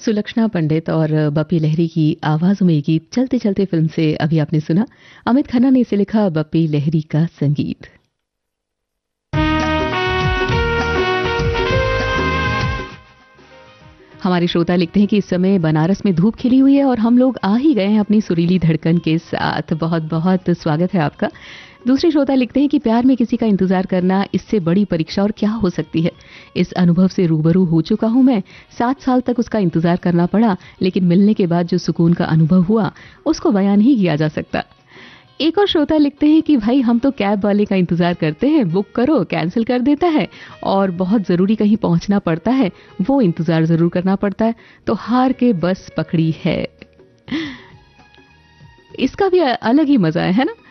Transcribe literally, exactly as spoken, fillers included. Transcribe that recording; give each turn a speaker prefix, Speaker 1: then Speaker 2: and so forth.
Speaker 1: सुलक्षणा पंडित और बप्पी लहरी की आवाजों में ये गीत चलते चलते फिल्म से अभी आपने सुना। अमित खन्ना ने इसे लिखा, बप्पी लहरी का संगीत। हमारे श्रोता लिखते हैं कि इस समय बनारस में धूप खिली हुई है और हम लोग आ ही गए हैं अपनी सुरीली धड़कन के साथ। बहुत बहुत स्वागत है आपका। दूसरे श्रोता लिखते हैं कि प्यार में किसी का इंतजार करना, इससे बड़ी परीक्षा और क्या हो सकती है। इस अनुभव से रूबरू हो चुका हूं मैं। सात साल तक उसका इंतजार करना पड़ा, लेकिन मिलने के बाद जो सुकून का अनुभव हुआ उसको बयान ही किया जा सकता। एक और श्रोता लिखते हैं कि भाई हम तो कैब वाले का इंतजार करते हैं, बुक करो कैंसिल कर देता है, और बहुत जरूरी कहीं पहुंचना पड़ता है, वो इंतजार जरूर करना पड़ता है, तो हार के बस पकड़ी है। इसका भी अलग ही मजा है, है ना।